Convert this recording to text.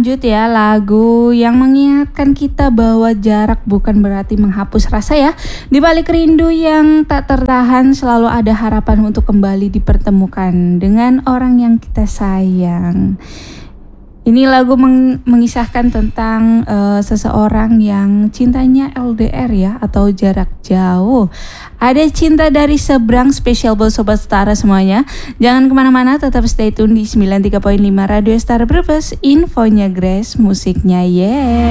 lanjut ya, lagu yang mengingatkan kita bahwa jarak bukan berarti menghapus rasa ya. Di balik rindu yang tak tertahan selalu ada harapan untuk kembali dipertemukan dengan orang yang kita sayang. Ini lagu mengisahkan tentang seseorang yang cintanya LDR ya, atau jarak jauh. Ada cinta dari seberang, spesial buat Sobat Setara semuanya. Jangan kemana-mana, tetap stay tune di 93.5 Radio Setara Brebes. Infonya Grace, musiknya yeah.